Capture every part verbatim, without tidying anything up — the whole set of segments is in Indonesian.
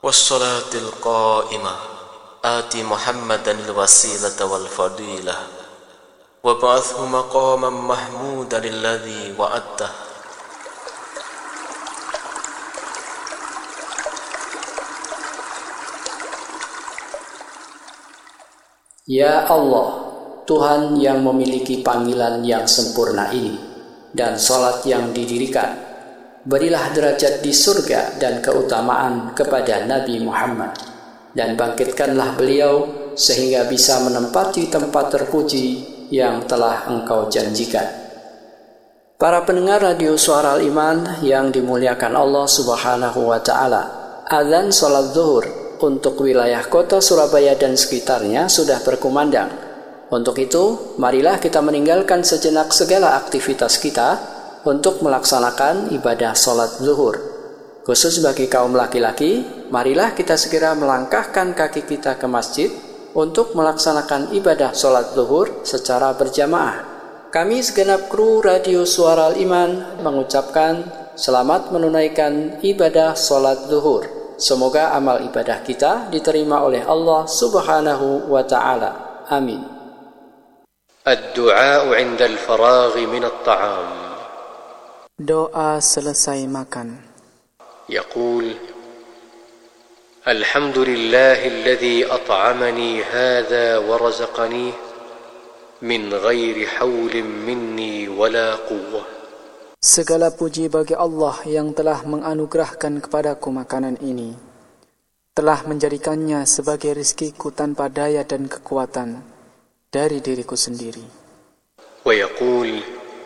والصلاة القائمة آت محمدا الوسيلة والفضيلة وابعثه مقاما محمودا الذي وعدته. Ya Allah, Tuhan yang memiliki panggilan yang sempurna ini dan salat yang didirikan, berilah derajat di surga dan keutamaan kepada Nabi Muhammad, dan bangkitkanlah beliau sehingga bisa menempati tempat terpuji yang telah Engkau janjikan. Para pendengar radio Suara Al-Iman yang dimuliakan Allah Subhanahu wa Ta'ala, azan salat zuhur untuk wilayah kota Surabaya dan sekitarnya sudah berkumandang. Untuk itu, marilah kita meninggalkan sejenak segala aktivitas kita untuk melaksanakan ibadah salat zuhur. Khusus bagi kaum laki-laki, marilah kita segera melangkahkan kaki kita ke masjid untuk melaksanakan ibadah salat zuhur secara berjamaah. Kami segenap kru Radio Suara Al-Iman mengucapkan selamat menunaikan ibadah salat zuhur. Semoga amal ibadah kita diterima oleh Allah Subhanahu wa Ta'ala. Amin. Ad-du'a 'inda al-faragh min at-ta'am. Doa selesai makan. Yaqul Alhamdulillahilladzi at'amani hadha wa razaqani min ghairi haulin minni wala quwwah. Segala puji bagi Allah yang telah menganugerahkan kepadaku makanan ini, telah menjadikannya sebagai rizkiku tanpa daya dan kekuatan dari diriku sendiri. Wa yaqul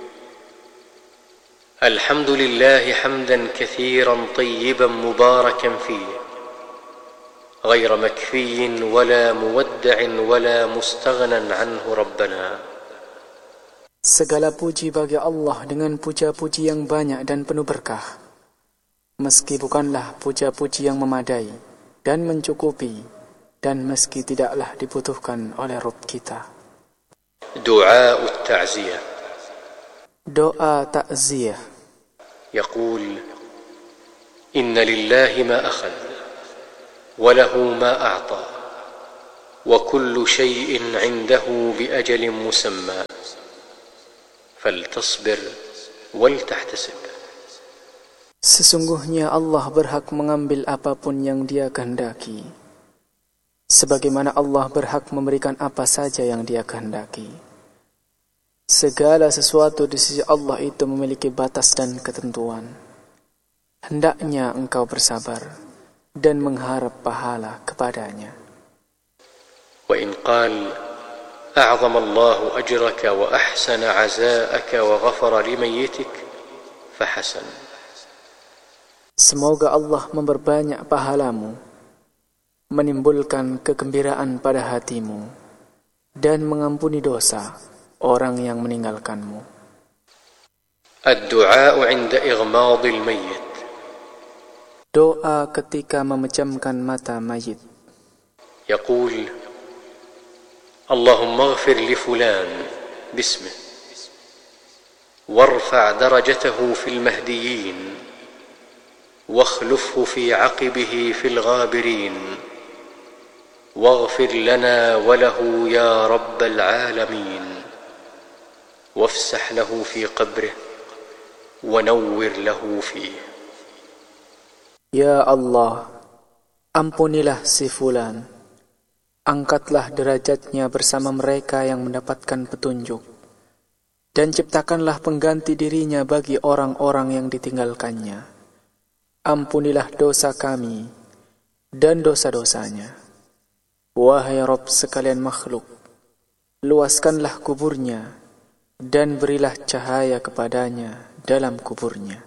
Alhamdulillahi hamdan kathiran tayyiban mubarakan fihi ghayra makfiyin wala muwadda'in wala mustaghnan anhu rabbana. Segala puji bagi Allah dengan puja-puji yang banyak dan penuh berkah, meski bukanlah puja-puji yang memadai dan mencukupi, dan meski tidaklah dibutuhkan oleh Rabb kita. Doa at-ta'ziyah. Doa ta'ziyah. Yaqul Inna lillahi ma akhad wa lahu ma a'ta wa kullu shay'in 'indahu bi ajalin musamma faltasbir wal tahtasib. Sesungguhnya Allah berhak mengambil apapun yang Dia kehendaki, sebagaimana Allah berhak memberikan apa saja yang Dia kehendaki. Segala sesuatu di sisi Allah itu memiliki batas dan ketentuan. Hendaknya engkau bersabar dan mengharap pahala kepadanya. Wa in qal أعظم الله أجرك وأحسن عزاءك وغفر لميتك فحسن. Semoga Allah memperbanyak pahalamu, menimbulkan kegembiraan pada hatimu, dan mengampuni dosa orang yang meninggalkanmu. الدعاء عند إغماض الميت. Doa ketika memejamkan mata mayit. يقول اللهم اغفر لفلان باسمه وارفع درجته في المهديين واخلفه في عقبه في الغابرين واغفر لنا وله يا رب العالمين وافسح له في قبره ونور له فيه. Ya Allah, ampunilah si fulan, angkatlah derajatnya bersama mereka yang mendapatkan petunjuk, dan ciptakanlah pengganti dirinya bagi orang-orang yang ditinggalkannya. Ampunilah dosa kami dan dosa-dosanya. Wahai Rabb sekalian makhluk, luaskanlah kuburnya dan berilah cahaya kepadanya dalam kuburnya.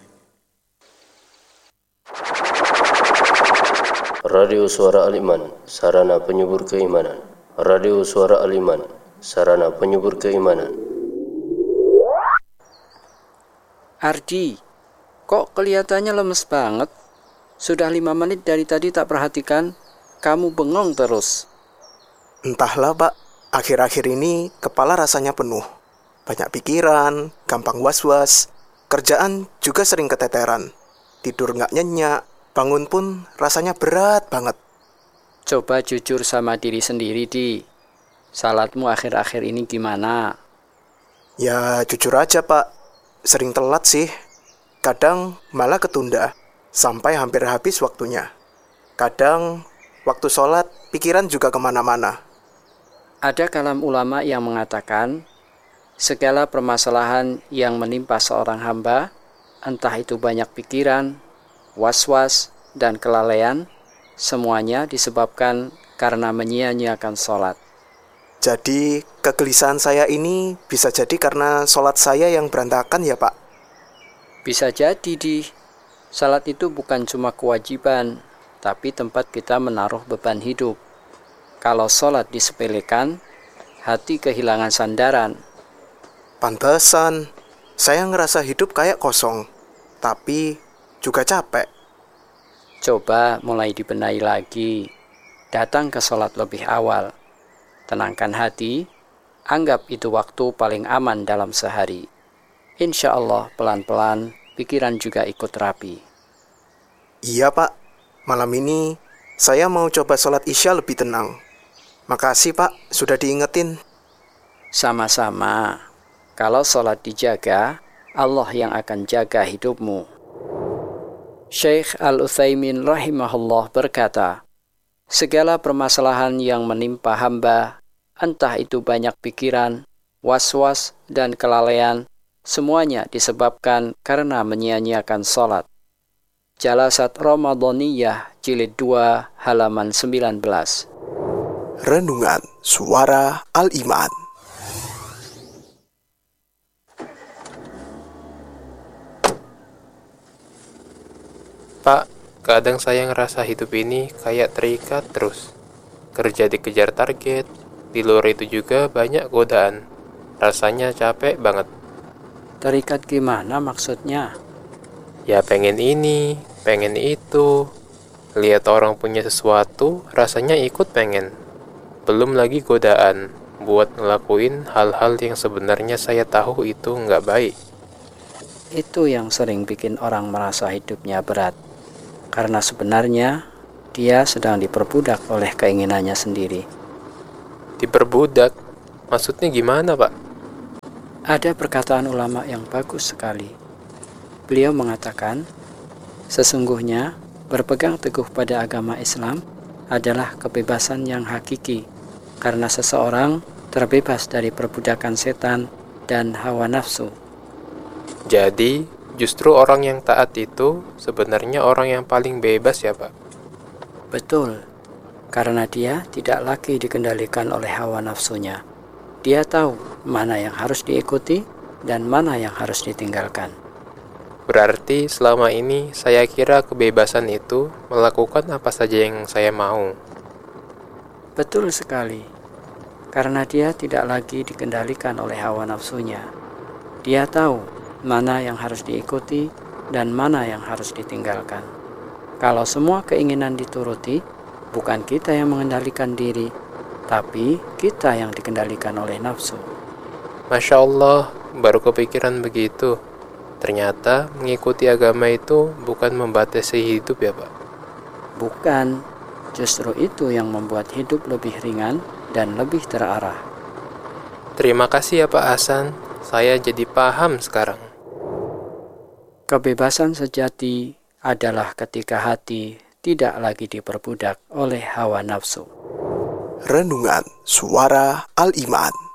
Radio Suara Al-Iman, sarana penyubur keimanan. Radio Suara Al-Iman, sarana penyubur keimanan. Ardi, kok kelihatannya lemes banget? Sudah lima menit dari tadi tak perhatikan, kamu bengong terus. Entahlah, Pak. Akhir-akhir ini kepala rasanya penuh. Banyak pikiran, gampang was-was. Kerjaan juga sering keteteran. Tidur nggak nyenyak. bangun pun rasanya berat banget. Coba jujur sama diri sendiri, Di. Salatmu akhir-akhir ini gimana? Ya jujur aja Pak, sering telat sih. Kadang malah ketunda, sampai hampir habis waktunya. Kadang waktu sholat, pikiran juga kemana-mana. Ada kalam ulama yang mengatakan, segala permasalahan yang menimpa seorang hamba, entah itu banyak pikiran, was-was, dan kelalaian, semuanya disebabkan karena menyia-nyiakan sholat. Jadi kegelisahan saya ini bisa jadi karena sholat saya yang berantakan ya Pak? Bisa jadi, Di. Salat itu bukan cuma kewajiban, tapi tempat kita menaruh beban hidup. Kalau sholat disepelekan, hati kehilangan sandaran. Pantesan, saya ngerasa hidup kayak kosong, tapi juga capek. Coba mulai dibenahi lagi. Datang ke sholat lebih awal. Tenangkan hati, anggap itu waktu paling aman dalam sehari. Insya Allah pelan-pelan pikiran juga ikut rapi. Iya Pak, malam ini saya mau coba sholat isya lebih tenang. Makasih Pak, sudah diingetin. Sama-sama, kalau sholat dijaga, Allah yang akan jaga hidupmu. Syekh Al-Utsaimin rahimahullah berkata, segala permasalahan yang menimpa hamba, entah itu banyak pikiran, was-was, dan kelalaian, semuanya disebabkan karena menyia-nyiakan sholat. Jalasat Ramadaniyah jilid dua halaman sembilan belas. Renungan Suara Al-Iman. Pak, kadang saya ngerasa hidup ini kayak terikat terus. Kerja dikejar target, di luar itu juga banyak godaan. Rasanya capek banget. Terikat gimana maksudnya? Ya pengen ini, pengen itu. Lihat orang punya sesuatu, rasanya ikut pengen. Belum lagi godaan, buat ngelakuin hal-hal yang sebenarnya saya tahu itu nggak baik. Itu yang sering bikin orang merasa hidupnya berat. Karena sebenarnya dia sedang diperbudak oleh keinginannya sendiri. Diperbudak? Maksudnya gimana, Pak? Ada perkataan ulama yang bagus sekali. Beliau mengatakan, sesungguhnya berpegang teguh pada agama Islam adalah kebebasan yang hakiki, karena seseorang terbebas dari perbudakan setan dan hawa nafsu. Jadi, justru orang yang taat itu sebenarnya orang yang paling bebas ya, Pak? Betul, karena dia tidak lagi dikendalikan oleh hawa nafsunya. Dia tahu mana yang harus diikuti dan mana yang harus ditinggalkan. Berarti selama ini saya kira kebebasan itu melakukan apa saja yang saya mau. Betul sekali, karena dia tidak lagi dikendalikan oleh hawa nafsunya. Dia tahu mana yang harus diikuti dan mana yang harus ditinggalkan. Kalau semua keinginan dituruti, bukan kita yang mengendalikan diri, tapi kita yang dikendalikan oleh nafsu. Masya Allah, baru kepikiran begitu. Ternyata mengikuti agama itu bukan membatasi hidup ya, Pak? Bukan, justru itu yang membuat hidup lebih ringan dan lebih terarah. Terima kasih ya Pak Hasan, saya jadi paham sekarang. Kebebasan sejati adalah ketika hati tidak lagi diperbudak oleh hawa nafsu. Renungan Suara Al-Iman.